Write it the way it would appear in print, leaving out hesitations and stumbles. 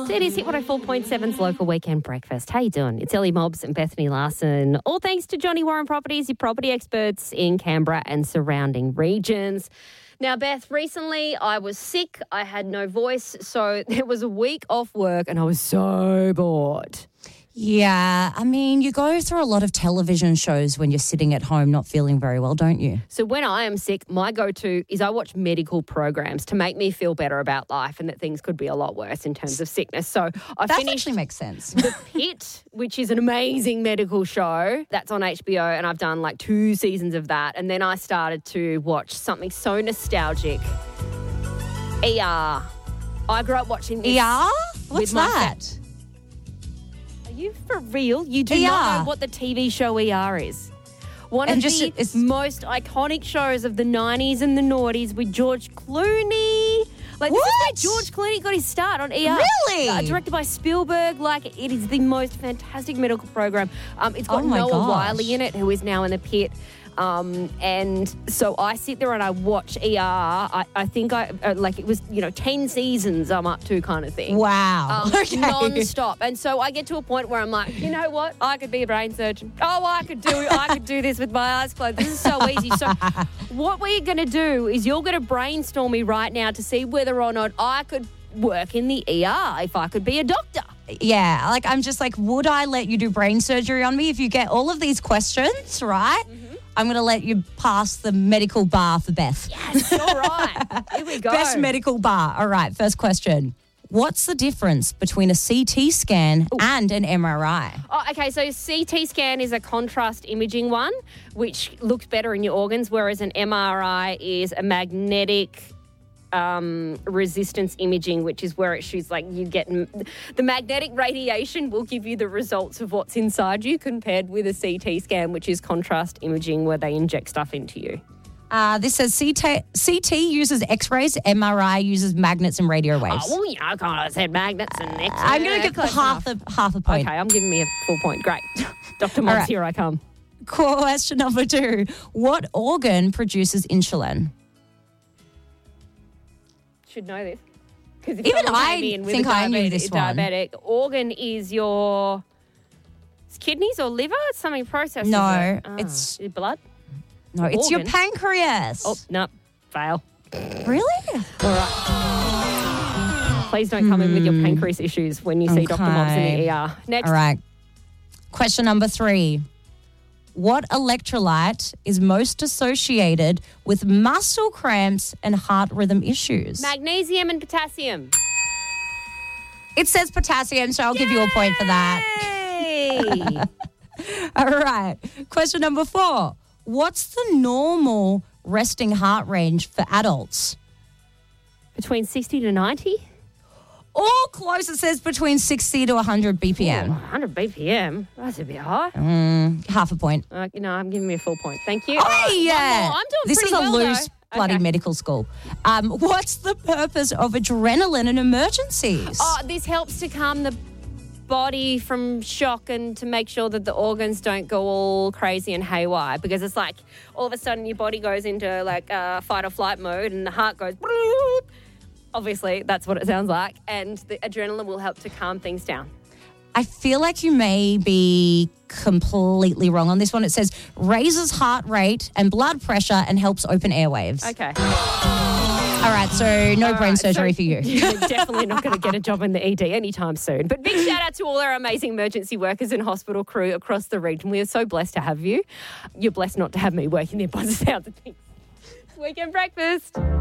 It is Hit 104.7's local weekend breakfast. How you doing? It's Ellie Mobbs and Bethany Larson. All thanks to Johnny Warren Properties, your property experts in Canberra and surrounding regions. Now, Beth, recently I was sick. I had no voice, so there was a week off work and I was so bored. Yeah, I mean, you go through a lot of television shows when you're sitting at home not feeling very well, don't you? So when I am sick, my go-to is I watch medical programs to make me feel better about life and that things could be a lot worse in terms of sickness. So That actually makes sense. The Pit, which is an amazing medical show. That's on HBO, and I've done like 2 seasons of that. And then I started to watch something so nostalgic. ER. I grew up watching this. ER? What's with my that? Are you for real? You do ER. not know what the TV show ER is. One And of just- the it's- most iconic shows of the 90s and the noughties with George Clooney. Like, this What? is where George Clooney got his start on ER. Really? Directed by Spielberg. Like, it is the most fantastic medical program. It's got Oh my Noah gosh. Wiley in it, who is now in the Pit. And so I sit there and I watch ER. I think it was, 10 seasons I'm up to kind of thing. Wow. Okay. Non-stop. And so I get to a point where I'm like, you know what? I could be a brain surgeon. Oh, I could do this with my eyes closed. This is so easy. So what we're going to do is you're going to brainstorm me right now to see whether or not I could work in the ER if I could be a doctor. Yeah, like I'm just like, would I let you do brain surgery on me if you get all of these questions, right? Mm-hmm. I'm going to let you pass the medical bar for Beth. Yes, all right. Here we go. Best medical bar. All right, first question. What's the difference between a CT scan and an MRI? Oh, okay, so CT scan is a contrast imaging one, which looks better in your organs, whereas an MRI is a magnetic resistance imaging, which is where it shoots, like you get the magnetic radiation will give you the results of what's inside you, compared with a CT scan, which is contrast imaging where they inject stuff into you. This says CT uses X-rays, MRI uses magnets and radio waves. Oh, well, I kind of said magnets and X-rays. I'm going to give Close half a point. Okay, I'm giving me a full point. Great. Dr. Moss, right. here I come. Question number 2. What organ produces insulin? Should know this. Because Even I think I knew this one. Diabetic organ is your kidneys or liver? It's something processed. No, it's your blood. No, it's your Organ? pancreas. Oh, no, fail. Really? All right. Please don't come in with your pancreas issues when you see Dr. Mobbs in the ER. Next. All right. Question number 3. What electrolyte is most associated with muscle cramps and heart rhythm issues? Magnesium and potassium. It says potassium, so I'll give you a point for that. Yay! All right. Question number 4. What's the normal resting heart range for adults? Between 60 to 90? All close. It says between 60 to 100 BPM. 100 BPM. That's a bit high. Half a point. I'm giving me a full point. Thank you. Oh, All right, yeah. one more. I'm doing This pretty is a well, loose though. bloody Okay. medical school. What's the purpose of adrenaline in emergencies? Oh, this helps to calm the body from shock and to make sure that the organs don't go all crazy and haywire, because it's like all of a sudden your body goes into like fight or flight mode and the heart goes bloop. Obviously, that's what it sounds like, and the adrenaline will help to calm things down. I feel like you may be completely wrong on this one. It says raises heart rate and blood pressure and helps open airwaves. Okay. All right, so no brain surgery for you. You're definitely not going to get a job in the ED anytime soon. But big shout out to all our amazing emergency workers and hospital crew across the region. We are so blessed to have you. You're blessed not to have me working there by the sound of things. Weekend breakfast.